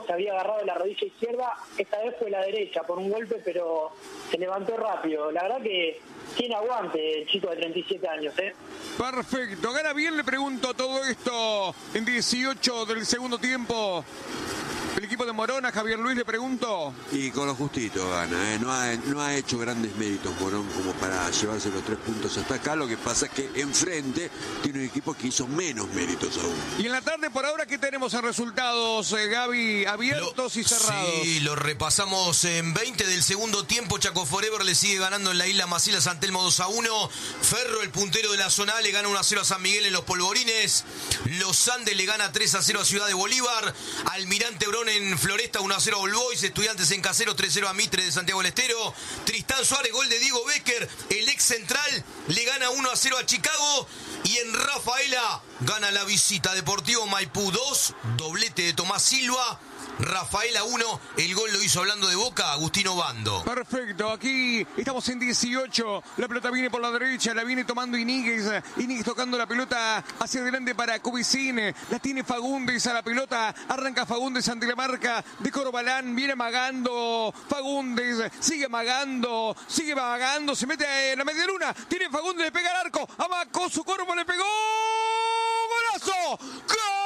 se había agarrado la rodilla izquierda, esta vez fue la derecha por un golpe, pero se levantó rápido. La verdad que tiene aguante el chico de 37 años, ¿eh? Perfecto. ¿Gana bien? Le pregunto todo esto en 18 del segundo tiempo. El equipo de Morón, a Javier Luis le pregunto. Y con lo justito gana, no ha hecho grandes méritos Morón como para llevarse los 3 puntos hasta acá. Lo que pasa es que enfrente tiene un equipo que hizo menos méritos aún. Y en la tarde, por ahora, ¿qué tenemos en resultados, Gaby? ¿Abiertos y cerrados? Sí, lo repasamos en 20 del segundo tiempo. Chaco Forever le sigue ganando en la Isla Maciel a San Telmo 2-1. Ferro, el puntero de la zona A, le gana 1-0 a San Miguel en Los Polvorines. Los Andes le gana 3-0 a Ciudad de Bolívar. Almirante Brón en Floresta 1-0 a All Boys. Estudiantes en Caseros 3-0 a Mitre de Santiago del Estero. Tristán Suárez, gol de Diego Becker, el ex central, le gana 1-0 a Chicago. Y en Rafaela gana la visita Deportivo Maipú 2, doblete de Tomás Silva. Rafaela 1, el gol lo hizo, hablando de Boca, Agustino Bando. Perfecto, aquí estamos en 18, la pelota viene por la derecha, la viene tomando Iníguez tocando la pelota hacia adelante para Cubicín, la tiene Fagundes a la pelota, arranca Fagundes ante la marca de Corbalán, viene magando Fagundes, sigue magando, se mete en la media luna, tiene Fagundes, le pega al arco, amacó su cuerpo, le pegó, ¡golazo! ¡Gol!